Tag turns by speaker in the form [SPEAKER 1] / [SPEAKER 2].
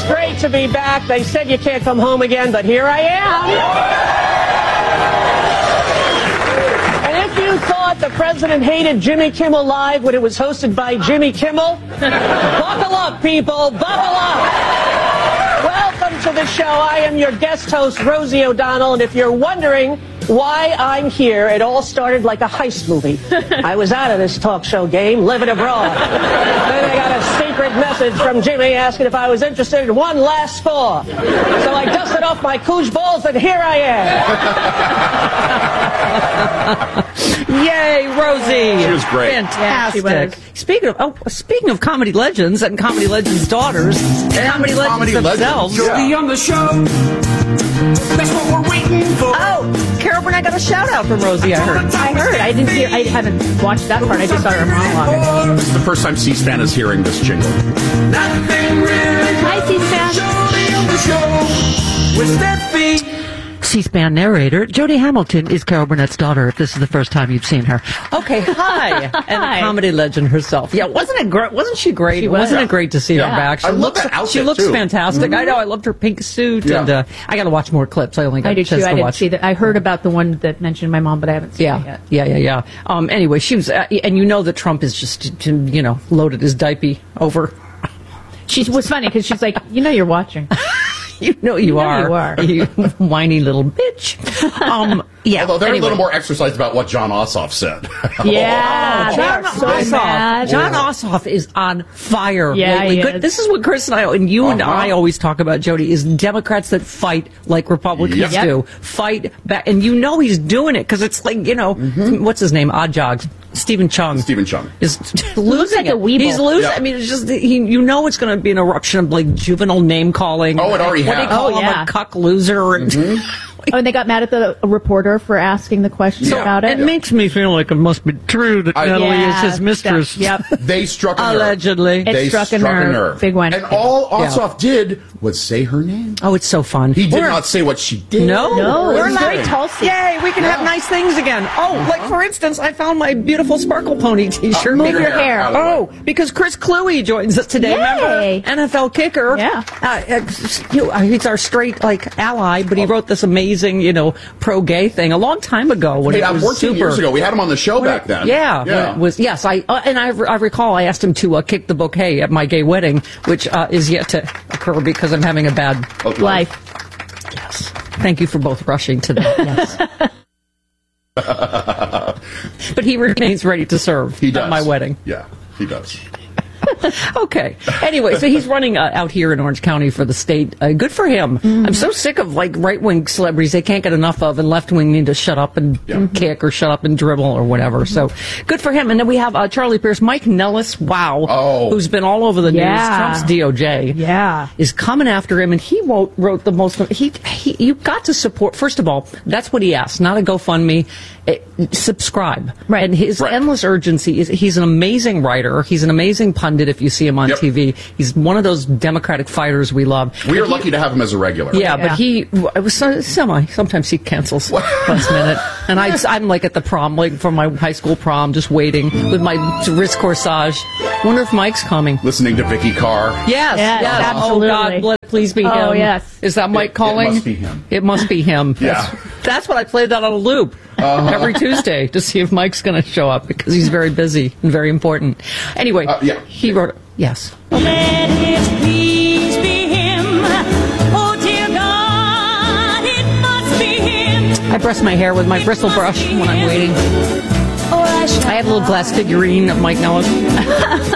[SPEAKER 1] great to be back. They said you can't come home again, but here I am. And if you thought the president hated Jimmy Kimmel Live when it was hosted by Jimmy Kimmel, buckle up, people, buckle up. Welcome to the show. I am your guest host, Rosie O'Donnell, and if you're wondering why I'm here, it all started like a heist movie. I was out of this talk show game, living abroad. Then I got a secret message from Jimmy asking if I was interested in one last score. So I dusted off my cooch balls, and here I
[SPEAKER 2] am. Yay, Rosie!
[SPEAKER 3] She was great.
[SPEAKER 2] Fantastic.
[SPEAKER 4] Yeah, she was.
[SPEAKER 2] Speaking of comedy legends and comedy legends' daughters, and comedy legends themselves.
[SPEAKER 3] Joey
[SPEAKER 5] on the show. That's what we're waiting for.
[SPEAKER 2] Oh, Carol Burnett got a shout out from Rosie. I heard.
[SPEAKER 4] I didn't hear. I haven't watched that part. I just saw her monologue.
[SPEAKER 3] This is the first time C-SPAN is hearing this jingle.
[SPEAKER 5] Nothing really.
[SPEAKER 4] Hi, C-SPAN.
[SPEAKER 5] Joey on the show with Steffi.
[SPEAKER 2] C-SPAN narrator Jody Hamilton is Carol Burnett's daughter, if this is the first time you've seen her. Okay, hi. And a comedy legend herself. Yeah, wasn't it great? Wasn't she great? Wasn't it great to see her back?
[SPEAKER 3] She looks
[SPEAKER 2] fantastic. Mm-hmm. I know. I loved her pink suit. Yeah. And I got to watch more clips. I only got a chance to watch.
[SPEAKER 4] I didn't see that. I heard about the one that mentioned my mom, but I haven't seen it yet.
[SPEAKER 2] Yeah. Anyway, she was, and you know that Trump is just, loaded his diaper over.
[SPEAKER 4] She was funny because she's like, you're watching.
[SPEAKER 2] You know you are. You whiny little bitch. Yeah.
[SPEAKER 3] Although they're a little more exercised about what John Ossoff said.
[SPEAKER 4] Yeah.
[SPEAKER 2] John Ossoff is on fire.
[SPEAKER 4] Yeah,
[SPEAKER 2] lately. This is what Chris and I and I always talk about, Jody, is Democrats that fight like Republicans do. Fight back. And he's doing it because it's like, what's his name? Odd Jogs. Stephen Chung is losing
[SPEAKER 4] like a weeble.
[SPEAKER 2] He's losing. Yep. I mean, it's just it's going to be an eruption of like juvenile name calling.
[SPEAKER 3] Oh, it already has.
[SPEAKER 2] What do you call him? A cuck loser. And
[SPEAKER 4] and they got mad at the reporter for asking the question about it.
[SPEAKER 2] It makes me feel like it must be true that Natalie is his mistress.
[SPEAKER 4] Yep.
[SPEAKER 3] They struck a nerve.
[SPEAKER 2] Allegedly.
[SPEAKER 4] It struck a nerve. Big one.
[SPEAKER 3] And all Ossoff did was say her name.
[SPEAKER 2] Oh, it's so fun.
[SPEAKER 3] He did not say what she did.
[SPEAKER 2] No.
[SPEAKER 4] We're very Tulsi.
[SPEAKER 2] Yay, we can have nice things again. Oh, like for instance, I found my beautiful Sparkle Pony t-shirt.
[SPEAKER 4] Move your hair.
[SPEAKER 2] Oh, because Chris Cluey joins us today.
[SPEAKER 4] Yay.
[SPEAKER 2] Remember? NFL kicker.
[SPEAKER 4] Yeah.
[SPEAKER 2] He's our straight ally, but he wrote this amazing, pro-gay thing a long time ago. When it was
[SPEAKER 3] 14 years ago. We had him on the show back then.
[SPEAKER 2] Yeah. It was, yes, I recall I asked him to kick the bouquet at my gay wedding, which is yet to occur because I'm having a bad
[SPEAKER 4] life.
[SPEAKER 2] Yes. Thank you for both rushing to that. Yes. But he remains ready to serve at my wedding.
[SPEAKER 3] Yeah, he does.
[SPEAKER 2] Okay. Anyway, so he's running out here in Orange County for the state. Good for him. Mm-hmm. I'm so sick of right-wing celebrities they can't get enough of, and left-wing need to shut up and kick or shut up and dribble or whatever. So good for him. And then we have Charlie Pierce, Mike Nellis, who's been all over the news. Trump's DOJ is coming after him, and he wrote the most. You got to support. First of all, that's what he asked, not a GoFundMe. Subscribe.
[SPEAKER 4] Right.
[SPEAKER 2] And his endless urgency is he's an amazing writer. He's an amazing pundit if you see him on TV. He's one of those Democratic fighters we love.
[SPEAKER 3] We are lucky to have him as a regular.
[SPEAKER 2] Yeah, but it was sometimes he cancels last minute. And I'm like at the prom, like for my high school prom, just waiting with my wrist corsage. Wonder if Mike's coming.
[SPEAKER 3] Listening to Vicky Carr.
[SPEAKER 2] Yes.
[SPEAKER 4] Absolutely.
[SPEAKER 2] Oh, God, please be him.
[SPEAKER 4] Oh, yes.
[SPEAKER 2] Is that Mike calling?
[SPEAKER 3] It must be him.
[SPEAKER 2] It must be him.
[SPEAKER 3] Yeah.
[SPEAKER 2] That's what I played that on a loop every Tuesday to see if Mike's going to show up because he's very busy and very important. Anyway, he wrote, yes.
[SPEAKER 6] Let it please be him. Oh, dear God, it must be him.
[SPEAKER 2] I brush my hair with my bristle brush when I'm waiting. I have a little glass figurine of Mike Nellis.